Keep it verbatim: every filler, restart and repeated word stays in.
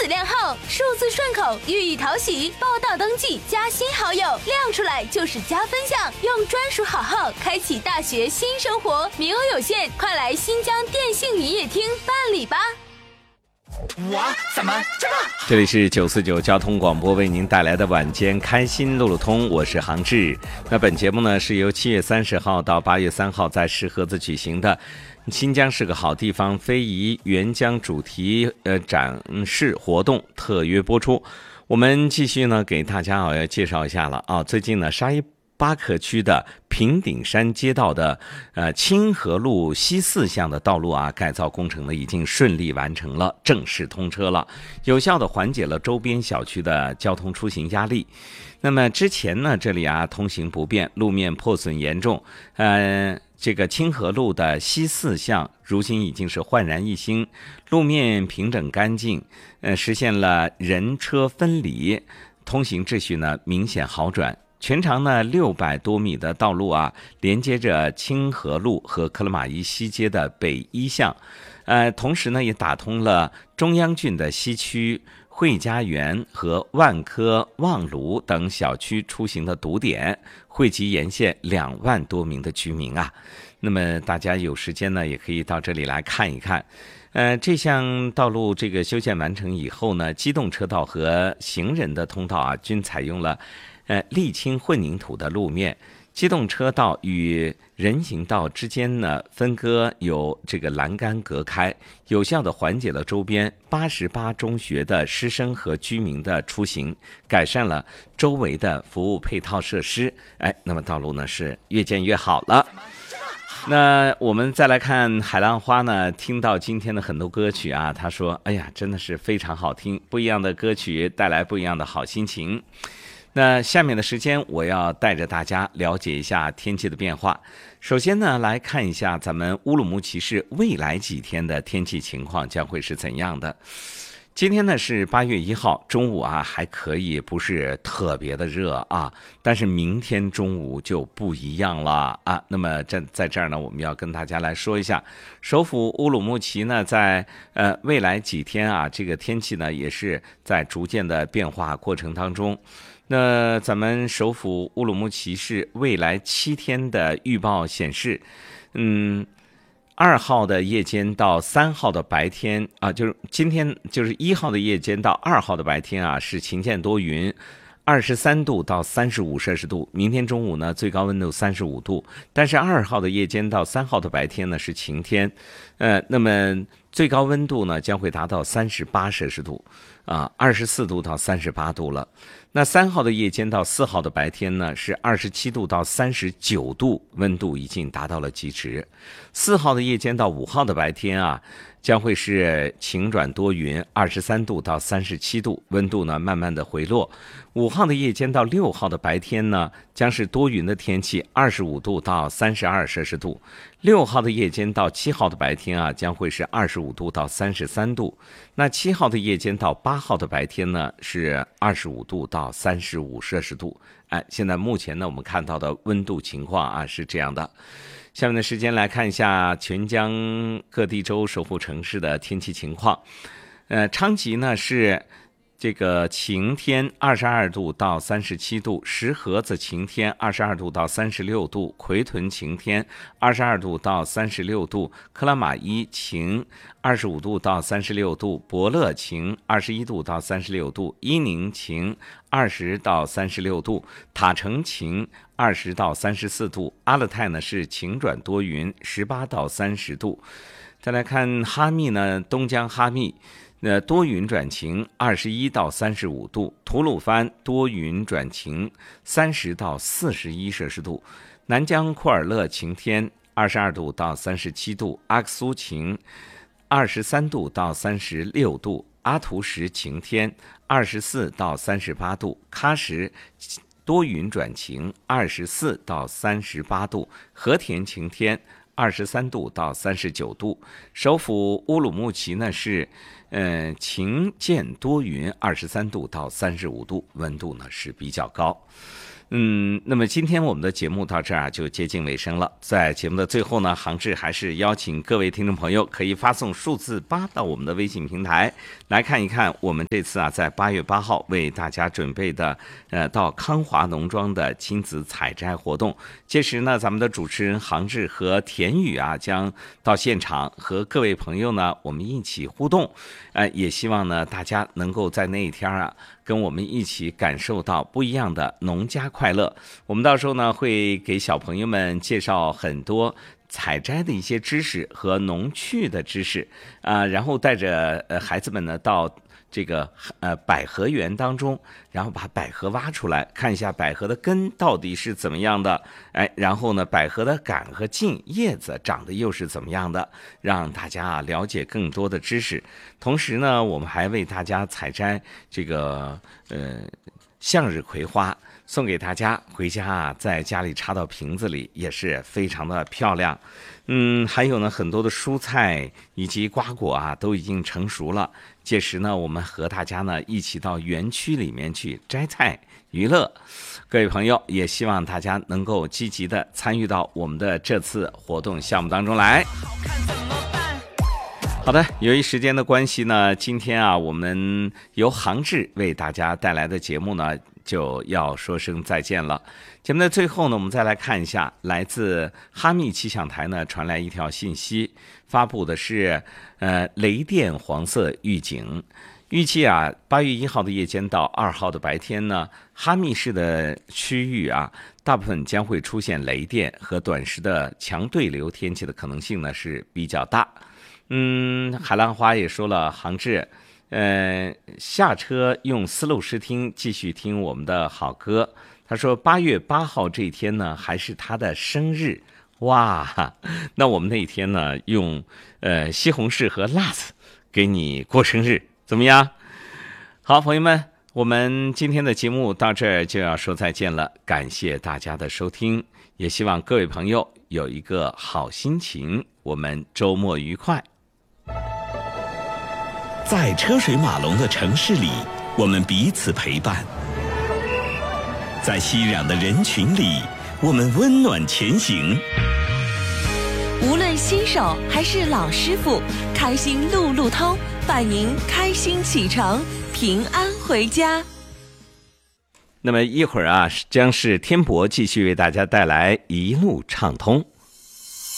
靓号，数字顺口，寓意讨喜。报到登记加新好友，亮出来就是加分项，用专属好号开启大学新生活，名额有限，快来新疆电信营业厅办理吧。 我怎么这么…… 这里是九四九交通广播为您带来的晚间开心路路通，我是杭志。那本节目呢是由七月三十号到八月三号在石河子举行的新疆是个好地方非遗援疆主题呃展示活动特约播出。我们继续呢给大家啊要介绍一下了啊，最近呢沙依巴克区的平顶山街道的呃清河路西四巷的道路啊改造工程呢已经顺利完成了，正式通车了，有效的缓解了周边小区的交通出行压力。那么之前呢这里啊通行不便，路面破损严重，呃这个清河路的西四巷如今已经是焕然一新，路面平整干净，呃实现了人车分离，通行秩序呢明显好转。全长呢六百多米的道路啊，连接着清河路和克勒玛依西街的北一巷，呃，同时呢也打通了中央郡的西区汇家园和万科、望庐等小区出行的堵点，汇集沿线两万多名的居民啊。那么大家有时间呢，也可以到这里来看一看。呃，这项道路这个修建完成以后呢，机动车道和行人的通道啊，均采用了呃沥青混凝土的路面。机动车道与人行道之间呢分割有这个栏杆隔开，有效地缓解了周边八十八中学的师生和居民的出行，改善了周围的服务配套设施。哎，那么道路呢是越建越好了。那我们再来看海浪花呢，听到今天的很多歌曲啊，他说哎呀真的是非常好听，不一样的歌曲带来不一样的好心情。那下面的时间我要带着大家了解一下天气的变化。首先呢来看一下咱们乌鲁木齐市未来几天的天气情况将会是怎样的。今天呢是八月一号，中午啊还可以，不是特别的热啊，但是明天中午就不一样了啊。那么这在这儿呢，我们要跟大家来说一下，首府乌鲁木齐呢，在呃未来几天啊，这个天气呢也是在逐渐的变化过程当中。那咱们首府乌鲁木齐市未来七天的预报显示，嗯。二号的夜间到三号的白天啊，就是今天就是一号的夜间到二号的白天啊，是晴间多云，二十三度到三十五摄氏度。明天中午呢，最高温度三十五度。但是二号的夜间到三号的白天呢是晴天，呃，那么最高温度呢将会达到三十八摄氏度，啊，二十四度到三十八度了。那三号的夜间到四号的白天呢是二十七度到三十九度，温度已经达到了极值。四号的夜间到五号的白天啊，将会是晴转多云，二十三度到三十七度，温度呢慢慢的回落。五号的夜间到六号的白天呢，将是多云的天气，二十五度到三十二摄氏度。六号的夜间到七号的白天啊，将会是二十五度到三十三度。那七号的夜间到八号的白天呢，是二十五度到三十五摄氏度。哎，现在目前呢，我们看到的温度情况啊是这样的。下面的时间来看一下全疆各地州首府城市的天气情况。呃，昌吉呢是这个晴天，二十二度到三十七度；石河子晴天，二十二度到三十六度；奎屯晴天，二十二度到三十六度；克拉玛依晴，二十五度到三十六度；博乐晴，二十一度到三十六度；伊宁晴，二十到三十六度；塔城晴，二十到三十四度；阿勒泰呢是晴转多云，十八到三十度。再来看哈密呢，东江哈密。那多云转晴，二十一到三十五度；吐鲁番多云转晴，三十到四十一摄氏度；南疆库尔勒晴天，二十二度到三十七度；阿克苏晴，二十三度到三十六度；阿图什晴天，二十四到三十八度；喀什多云转晴，二十四到三十八度；和田晴天，二十三度到三十九度。首府乌鲁木齐呢是呃，晴间多云，二十三度到三十五度，温度呢是比较高。 嗯，那么今天我们的节目到这儿啊就接近尾声了。在节目的最后呢，航志还是邀请各位听众朋友可以发送数字八到我们的微信平台，来看一看我们这次啊在八月八号为大家准备的呃到康华农庄的亲子采摘活动。届时呢，咱们的主持人航志和田宇啊将到现场和各位朋友呢我们一起互动，呃，也希望呢大家能够在那一天啊跟我们一起感受到不一样的农家快乐。我们到时候呢会给小朋友们介绍很多采摘的一些知识和农趣的知识啊、呃，然后带着呃孩子们呢到这个呃百合园当中，然后把百合挖出来，看一下百合的根到底是怎么样的，哎，然后呢百合的杆和茎叶子长得又是怎么样的，让大家啊了解更多的知识。同时呢，我们还为大家采摘这个呃向日葵花，送给大家，回家啊在家里插到瓶子里也是非常的漂亮。嗯，还有呢很多的蔬菜以及瓜果啊都已经成熟了，届时呢我们和大家呢一起到园区里面去摘菜娱乐。各位朋友，也希望大家能够积极的参与到我们的这次活动项目当中来。好的，由于时间的关系呢，今天啊我们由航志为大家带来的节目呢就要说声再见了。节目的最后呢，我们再来看一下来自哈密气象台呢传来一条信息，发布的是呃雷电黄色预警。预计啊八月一号的夜间到二号的白天呢，哈密市的区域啊大部分将会出现雷电和短时的强对流天气的可能性呢是比较大。嗯，海浪花也说了，航志呃，下车用思路视听继续听我们的好歌。他说八月八号这一天呢还是他的生日，哇，那我们那一天呢用呃西红柿和辣子给你过生日，怎么样？好，朋友们，我们今天的节目到这儿就要说再见了，感谢大家的收听，也希望各位朋友有一个好心情，我们周末愉快。 在车水马龙的城市里，我们彼此陪伴；在熙攘的人群里，我们温暖前行。 无论新手还是老师傅，开心路路通，伴您开心启程，平安回家。 那么一会儿啊，将是天博继续为大家带来一路畅通。